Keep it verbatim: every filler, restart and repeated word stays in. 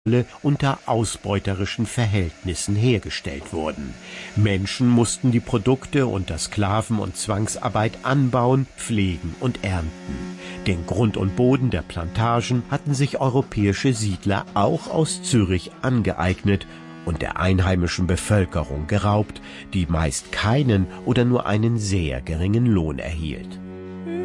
unter ausbeuterischen Verhältnissen hergestellt wurden. Menschen mussten die Produkte unter Sklaven- und Zwangsarbeit anbauen, pflegen und ernten. Den Grund und Boden der Plantagen hatten sich europäische Siedler auch aus Zürich angeeignet und der einheimischen Bevölkerung geraubt, die meist keinen oder nur einen sehr geringen Lohn erhielt.